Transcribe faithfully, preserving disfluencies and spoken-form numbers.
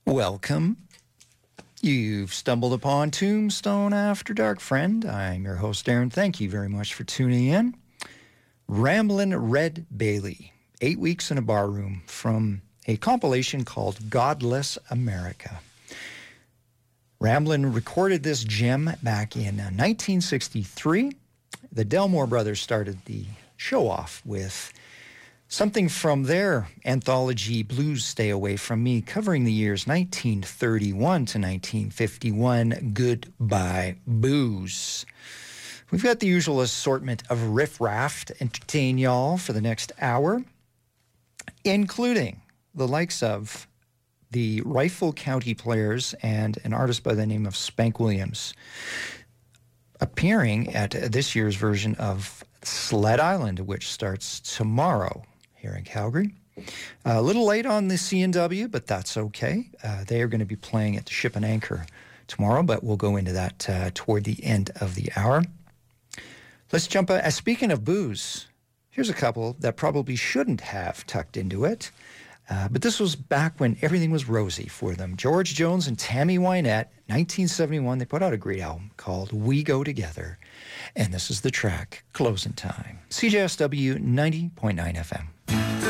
Welcome. You've stumbled upon Tombstone After Dark, friend. I'm your host, Aaron. Thank you very much for tuning in. Ramblin' Red Bailey, Eight Weeks in a Barroom, from a compilation called Godless America. Ramblin' recorded this gem back in uh, nineteen sixty-three. The Delmore brothers started the show off with something from their anthology, Blues Stay Away From Me, covering the years nineteen thirty-one to nineteen fifty-one, Goodbye Booze. We've got the usual assortment of riff-raff to entertain y'all for the next hour, including the likes of the Rifle County Players and an artist by the name of Spank Williams, appearing at this year's version of Sled Island, which starts tomorrow here in Calgary. Uh, a little late on the C and W, but that's okay. Uh, they are going to be playing at the Ship and Anchor tomorrow, but we'll go into that uh, toward the end of the hour. Let's jump. Uh, speaking of booze, here's a couple that probably shouldn't have tucked into it, uh, but this was back when everything was rosy for them. George Jones and Tammy Wynette, nineteen seventy-one, they put out a great album called We Go Together, and this is the track, Closing Time. C J S W ninety point nine F M.